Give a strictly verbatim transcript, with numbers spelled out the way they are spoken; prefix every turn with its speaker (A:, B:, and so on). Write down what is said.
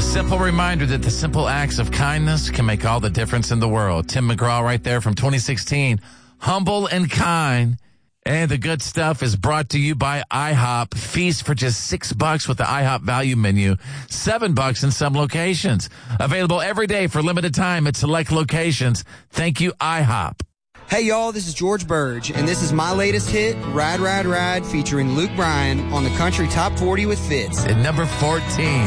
A: simple reminder that the simple acts of kindness can make all the difference in the world. Tim McGraw right there from twenty sixteen. Humble and kind. And the good stuff is brought to you by IHOP. Feast for just six bucks with the IHOP value menu. Seven bucks in some locations. Available every day for limited time at select locations. Thank you, IHOP.
B: Hey, y'all, this is George Burge, and this is my latest hit, Ride, Ride, Ride, featuring Luke Bryan on the Country Top forty with Fitz.
A: At number fourteen.